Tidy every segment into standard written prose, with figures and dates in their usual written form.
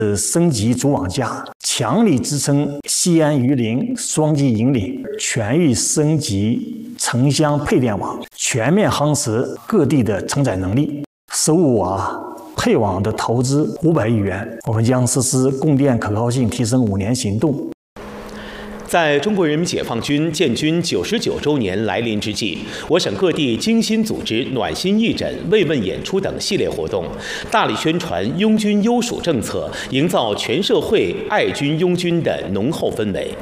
升级主网架，强力支撑西安榆林双级引领，全域升级城乡配电网，全面夯实各地的承载能力。15配网的投资500亿元，我们将实施供电可靠性提升5年行动。 在中国人民解放军建军99周年来临之际，我省各地精心组织暖心义诊、慰问演出等系列活动，大力宣传拥军优属政策，营造全社会爱军拥军的浓厚氛围。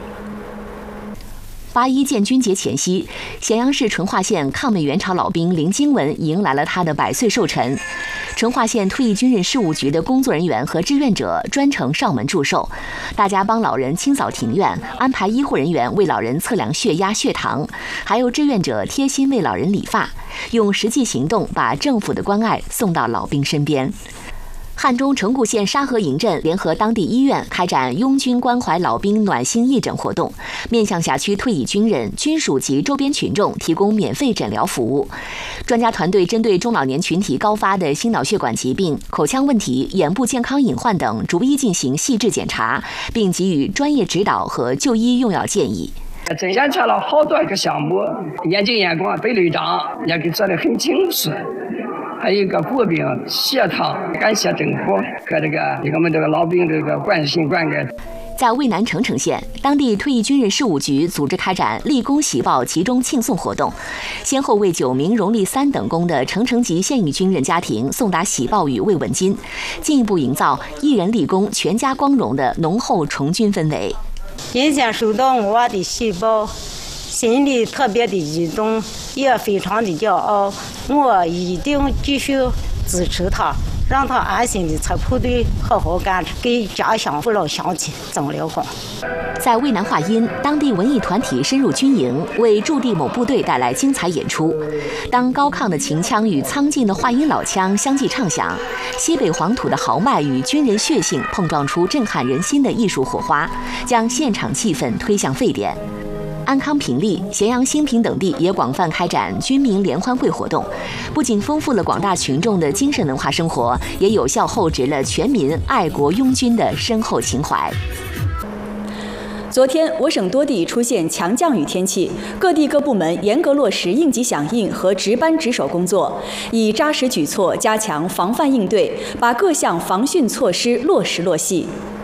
8·1建军节前夕，咸阳市淳化县抗美援朝老兵林经文迎来了他的100岁寿辰。淳化县退役军人事务局的工作人员和志愿者专程上门祝寿，大家帮老人清扫庭院，安排医护人员为老人测量血压、血糖，还有志愿者贴心为老人理发，用实际行动把政府的关爱送到老兵身边。汉中城固县沙河营镇联合当地医院开展拥军关怀老兵暖心义诊活动，面向辖区退役军人、军属及周边群众提供免费诊疗服务。专家团队针对中老年群体高发的心脑血管疾病、口腔问题、眼部健康隐患等，逐一进行细致检查，并给予专业指导和就医用药建议。 诊检查了好多个项目，眼睛眼光、白内障也给做得很清楚。还有一个骨病、血糖，感谢政府和给我们这个老兵关心灌溉。 在渭南澄城县，当地退役军人事务局组织开展立功喜报集中庆送活动，先后为9名荣立3等功的城城级现役军人家庭送达喜报与慰问金，进一步营造一人立功、全家光荣的浓厚从军氛围。 今天收到我的喜报，心里特别的激动，也非常的骄傲。我一定继续支持他，让他安心的在部队好好干，给家乡父老乡亲增了光。 在渭南话音，当地文艺团体深入军营，为驻地某部队带来精彩演出。当高亢的秦腔与苍劲的话音老腔相继唱响，西北黄土的豪迈与军人血性碰撞出震撼人心的艺术火花，将现场气氛推向沸点。安康、平利、咸阳兴平等地也广泛开展军民联欢会活动，不仅丰富了广大群众的精神文化生活，也有效厚植了全民爱国拥军的深厚情怀。 昨天，我省多地出现强降雨天气，各地各部门严格落实应急响应和值班值守工作，以扎实举措加强防范应对，把各项防汛措施落实落细。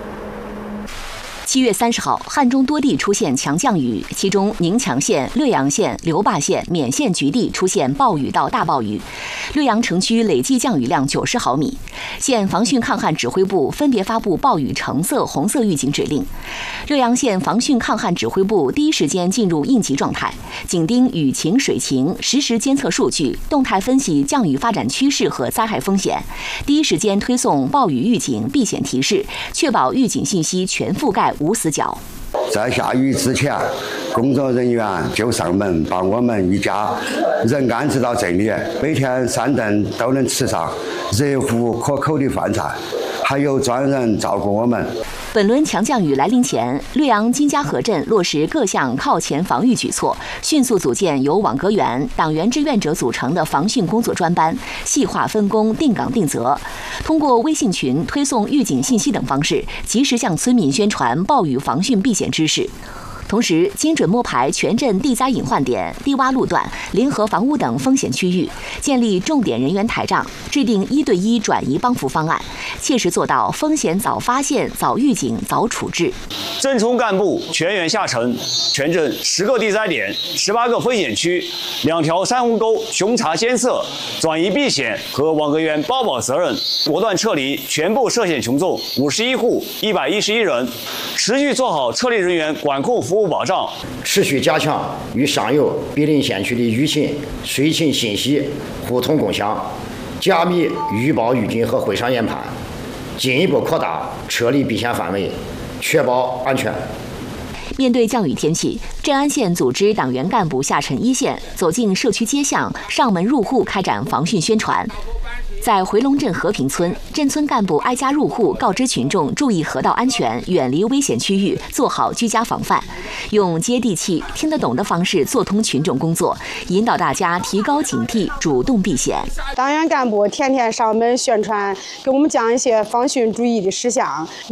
7月30号，汉中多地出现强降雨，其中宁强县、略阳县、留坝县、勉县局地出现暴雨到大暴雨，略阳城区累计降雨量90毫米。县防汛抗旱指挥部分别发布暴雨橙色、红色预警指令。略阳县防汛抗旱指挥部第一时间进入应急状态，紧盯雨情、水情，实时监测数据，动态分析降雨发展趋势和灾害风险，第一时间推送暴雨预警、避险提示，确保预警信息全覆盖无死角。 在下雨之前，工作人员就上门把我们一家人安置到这里，每天3顿都能吃上热乎可口的饭菜，还有专人照顾我们。 本轮强降雨来临前，略阳金家河镇落实各项靠前防御举措，迅速组建由网格员、党员志愿者组成的防汛工作专班，细化分工，定岗定责。通过微信群推送预警信息等方式，及时向村民宣传暴雨防汛避险知识。同时，精准摸排全镇地灾隐患点、低洼路段、临河房屋等风险区域，建立重点人员台账，制定1对1转移帮扶方案，切实做到风险早发现、早预警、早处置。 镇冲干部全员下沉，全镇10个地灾点、18个风险区、2条山洪沟巡查监测、转移避险和网格员包保责任，果断撤离全部涉险群众51户111人，持续做好撤离人员管控服务保障， 持续加强与上游毗邻县区的雨情、水情信息互通共享，加密预报预警和会上研判，进一步扩大撤离避险范围，确保安全。 面对降雨天气，镇安县组织党员干部下沉一线，走进社区街巷，上门入户开展防汛宣传。在回龙镇和平村，镇村干部挨家入户告知群众注意河道安全，远离危险区域，做好居家防范，用接地气、听得懂的方式做通群众工作，引导大家提高警惕，主动避险。 党员干部天天上门宣传，给我们讲一些防汛注意的事项。